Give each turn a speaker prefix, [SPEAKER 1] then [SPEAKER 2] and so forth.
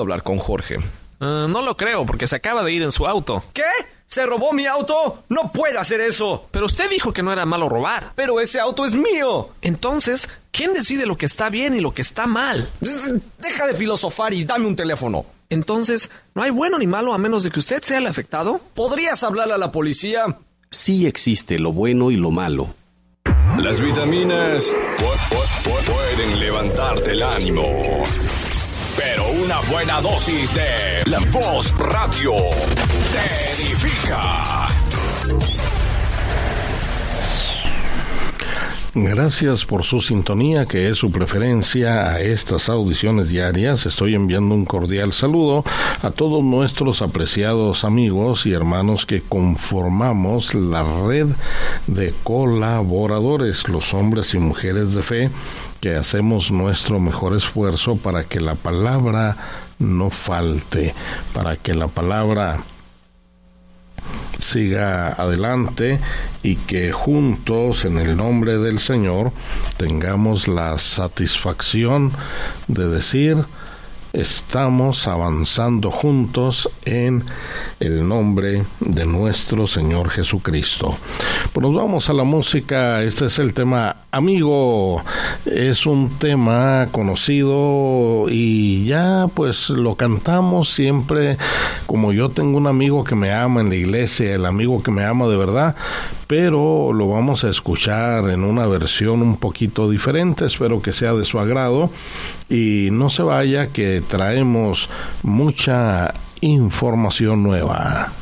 [SPEAKER 1] hablar con Jorge.
[SPEAKER 2] No lo creo, porque se acaba de ir en su auto.
[SPEAKER 1] ¿Qué? ¿Se robó mi auto? ¡No puede hacer eso!
[SPEAKER 2] Pero usted dijo que no era malo robar.
[SPEAKER 1] ¡Pero ese auto es mío!
[SPEAKER 2] Entonces, ¿quién decide lo que está bien y lo que está mal?
[SPEAKER 1] Deja de filosofar y dame un teléfono.
[SPEAKER 2] Entonces, ¿no hay bueno ni malo a menos de que usted sea el afectado?
[SPEAKER 1] ¿Podrías hablar a la policía?
[SPEAKER 3] Sí existe lo bueno y lo malo.
[SPEAKER 4] Las vitaminas pueden levantarte el ánimo. Pero una buena dosis de La Voz Radio te edifica.
[SPEAKER 5] Gracias por su sintonía, que es su preferencia a estas audiciones diarias. Estoy enviando un cordial saludo a todos nuestros apreciados amigos y hermanos que conformamos la red de colaboradores, los hombres y mujeres de fe, que hacemos nuestro mejor esfuerzo para que la palabra no falte, para que la palabra siga adelante y que juntos, en el nombre del Señor, tengamos la satisfacción de decir: estamos avanzando juntos en el nombre de nuestro Señor Jesucristo. Pues nos vamos a la música. Este es el tema Amigo. Es un tema conocido y ya pues lo cantamos siempre. Como yo tengo un amigo que me ama en la iglesia, el amigo que me ama de verdad, pero lo vamos a escuchar en una versión un poquito diferente. Espero que sea de su agrado y no se vaya, que traemos mucha información nueva.